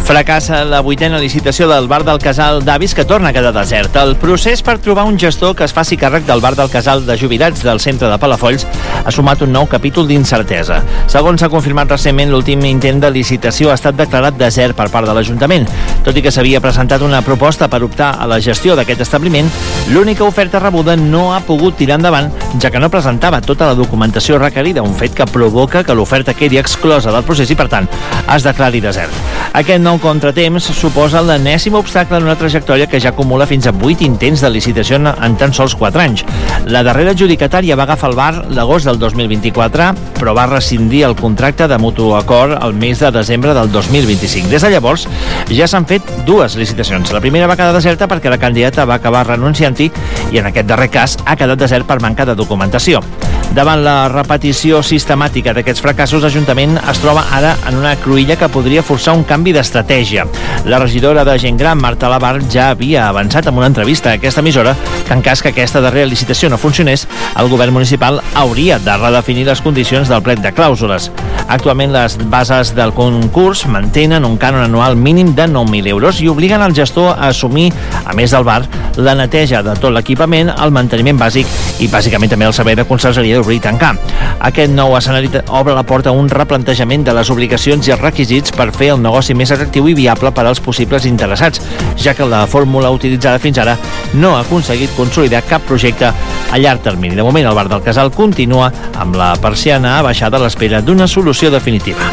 Fracassa la 8ª licitació del bar del Casal d'Avis, que torna a quedar desert. El procés per trobar un gestor que es faci càrrec del bar del Casal de Jubilats del centre de Palafolls ha sumat un nou capítol d'incertesa. Segons s'ha confirmat recentment, l'últim intent de licitació ha estat declarat desert per part de l'Ajuntament. Tot i que s'havia presentat una proposta per optar a la gestió d'aquest establiment, l'única oferta rebuda no ha pogut tirar endavant, ja que no presentava tota la documentació requerida, un fet que provoca que l'oferta quedi exclosa del procés i, per tant, es declari desert. Aquest nou contratemps suposa l'enèsim obstacle en una trajectòria que ja acumula fins a 8 intents de licitació en tan sols 4 anys. La darrera adjudicatària va agafar el bar l'agost del 2024, però va rescindir el contracte de mutu acord el mes de desembre del 2025. Des de llavors ja s'han fet 2 licitacions. La primera va quedar deserta perquè la candidata va acabar renunciant-hi i en aquest darrer cas ha quedat desert per manca de documentació. Davant la repetició sistemàtica d'aquests fracassos, l'Ajuntament es troba ara en una cruïlla que podria forçar un canvi d'estratègia. La regidora de Gent Gran, Marta Labar, ja havia avançat en una entrevista a aquesta emissora que en cas que aquesta darrera licitació no funcionés, el govern municipal hauria de redefinir les condicions del plec de clàusules. Actualment, les bases del concurs mantenen un cànon anual mínim de 9.000 euros i obliguen el gestor a assumir, a més del bar, la neteja de tot l'equipament, el manteniment bàsic i, bàsicament, també el servei de consergeria d'obrir i tancar. Aquest nou escenari obre la porta a un replantejament de les obligacions i els requisits per fer el negoci més atractiu i viable per als possibles interessats, ja que la fórmula utilitzada fins ara no ha aconseguit consolidar cap projecte a llarg termini. De moment, el bar del Casal continua amb la persiana abaixada a l'espera d'una solució definitiva.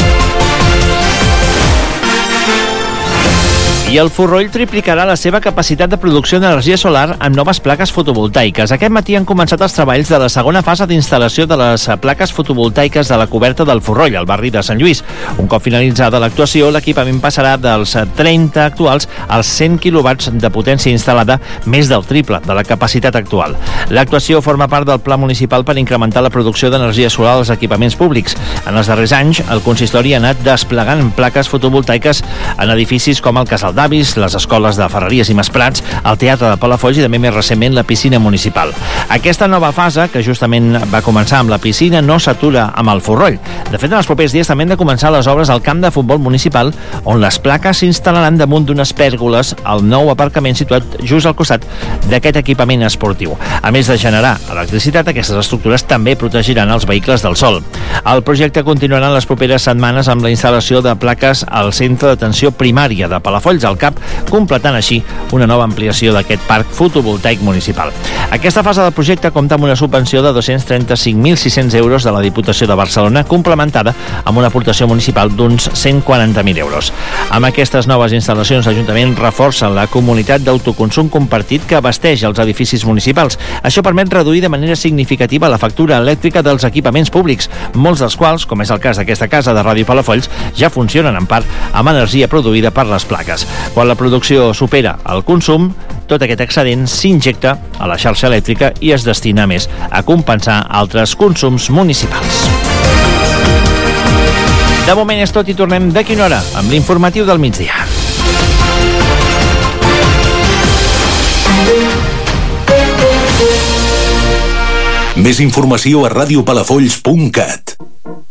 I el Forroll triplicarà la seva capacitat de producció d'energia solar amb noves plaques fotovoltaiques. Aquest matí han començat els treballs de la segona fase d'instal·lació de les plaques fotovoltaiques de la coberta del Forroll, al barri de Sant Lluís. Un cop finalitzada l'actuació, l'equipament passarà dels 30 actuals als 100 quilowatts de potència instal·lada, més del triple de la capacitat actual. L'actuació forma part del Pla Municipal per incrementar la producció d'energia solar als equipaments públics. En els darrers anys, el consistori ha anat desplegant plaques fotovoltaiques en edificis com el Casal d'Avis, les escoles de Ferreries i Masprats, el Teatre de Palafolls i també més recentment la piscina municipal. Aquesta nova fase, que justament va començar amb la piscina, no s'atura amb el Forroll. De fet, en els propers dies també han de començar les obres al camp de futbol municipal, on les plaques s'instal·laran damunt d'unes pèrgoles al nou aparcament situat just al costat d'aquest equipament esportiu. A més de generar electricitat, aquestes estructures també protegiran els vehicles del sol. El projecte continuarà en les properes setmanes amb la instal·lació de plaques al centre d'atenció primària de Palafolls, al CAP, completant així una nova ampliació d'aquest parc fotovoltaic municipal. Aquesta fase del projecte compta amb una subvenció de 235.600 euros de la Diputació de Barcelona, complementada amb una aportació municipal d'uns 140.000 euros. Amb aquestes noves instal·lacions, l'Ajuntament reforça la comunitat d'autoconsum compartit que abasteix els edificis municipals. Això permet reduir de manera significativa la factura elèctrica dels equipaments públics, molts dels quals, com és el cas d'aquesta casa de Ràdio Palafolls, ja funcionen en part amb energia produïda per les plaques. Quan la producció supera el consum, tot aquest excedent s'injecta a la xarxa elèctrica i es destina més a compensar altres consums municipals. De moment és tot i tornem d'aquí una hora amb l'informatiu del migdia. Més informació a radiopalafolls.cat.